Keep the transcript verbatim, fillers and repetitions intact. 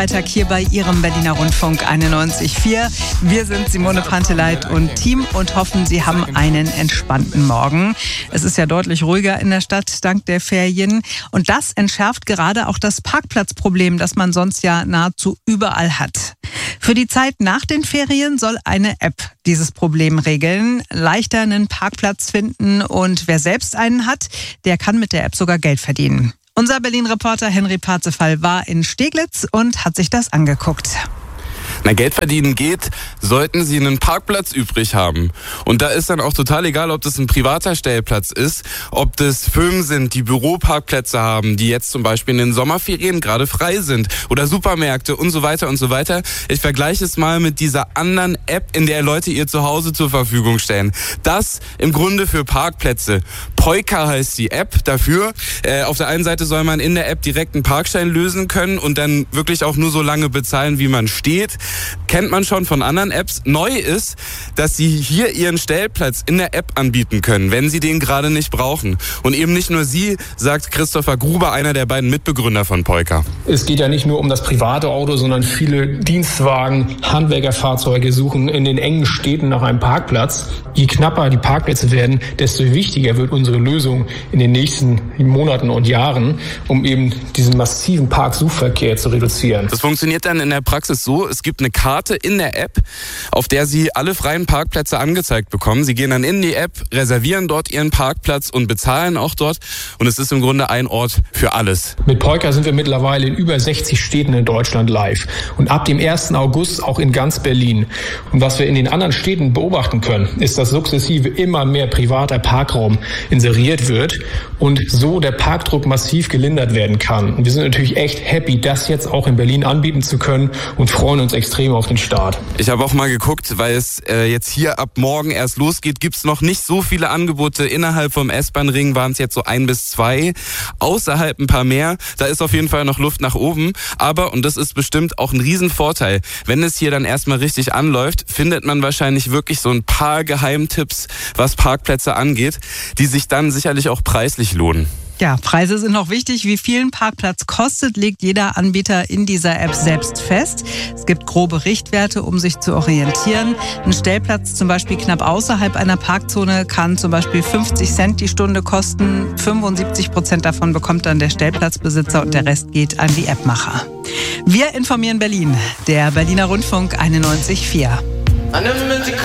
Freitag hier bei Ihrem Berliner Rundfunk einundneunzig Komma vier. Wir sind Simone Panteleit und Team und hoffen, Sie haben einen entspannten Morgen. Es ist ja deutlich ruhiger in der Stadt dank der Ferien. Und das entschärft gerade auch das Parkplatzproblem, das man sonst ja nahezu überall hat. Für die Zeit nach den Ferien soll eine App dieses Problem regeln, leichter einen Parkplatz finden und wer selbst einen hat, der kann mit der App sogar Geld verdienen. Unser Berlin-Reporter Henry Parzefall war in Steglitz und hat sich das angeguckt. Na, Geld verdienen geht, sollten Sie einen Parkplatz übrig haben. Und da ist dann auch total egal, ob das ein privater Stellplatz ist, ob das Firmen sind, die Büroparkplätze haben, die jetzt zum Beispiel in den Sommerferien gerade frei sind oder Supermärkte und so weiter und so weiter. Ich vergleiche es mal mit dieser anderen App, in der Leute ihr Zuhause zur Verfügung stellen. Das im Grunde für Parkplätze. Poika heißt die App dafür. Äh, auf der einen Seite soll man in der App direkt einen Parkschein lösen können und dann wirklich auch nur so lange bezahlen, wie man steht. Kennt man schon von anderen Apps. Neu ist, dass Sie hier Ihren Stellplatz in der App anbieten können, wenn Sie den gerade nicht brauchen. Und eben nicht nur Sie, sagt Christopher Gruber, einer der beiden Mitbegründer von Poika. Es geht ja nicht nur um das private Auto, sondern viele Dienstwagen, Handwerkerfahrzeuge suchen in den engen Städten nach einem Parkplatz. Je knapper die Parkplätze werden, desto wichtiger wird unsere Lösung in den nächsten Monaten und Jahren, um eben diesen massiven Parksuchverkehr zu reduzieren. Das funktioniert dann in der Praxis so, es gibt eine Karte in der App, auf der Sie alle freien Parkplätze angezeigt bekommen. Sie gehen dann in die App, reservieren dort Ihren Parkplatz und bezahlen auch dort. Und es ist im Grunde ein Ort für alles. Mit Poika sind wir mittlerweile in über sechzig Städten in Deutschland live. Und ab dem ersten August auch in ganz Berlin. Und was wir in den anderen Städten beobachten können, ist, dass sukzessive immer mehr privater Parkraum inseriert wird und so der Parkdruck massiv gelindert werden kann. Und wir sind natürlich echt happy, das jetzt auch in Berlin anbieten zu können und freuen uns extrem auf den Start. Ich habe auch mal geguckt, weil es äh, jetzt hier ab morgen erst losgeht, gibt es noch nicht so viele Angebote. Innerhalb vom S-Bahn-Ring waren es jetzt so ein bis zwei, außerhalb ein paar mehr. Da ist auf jeden Fall noch Luft nach oben. Aber, und das ist bestimmt auch ein Riesenvorteil, wenn es hier dann erstmal richtig anläuft, findet man wahrscheinlich wirklich so ein paar Geheimtipps, was Parkplätze angeht, die sich dann sicherlich auch preislich lohnen. Ja, Preise sind noch wichtig. Wie viel ein Parkplatz kostet, legt jeder Anbieter in dieser App selbst fest. Es gibt grobe Richtwerte, um sich zu orientieren. Ein Stellplatz zum Beispiel knapp außerhalb einer Parkzone kann zum Beispiel fünfzig Cent die Stunde kosten. fünfundsiebzig Prozent davon bekommt dann der Stellplatzbesitzer und der Rest geht an die Appmacher. Wir informieren Berlin, der Berliner Rundfunk einundneunzig Komma vier.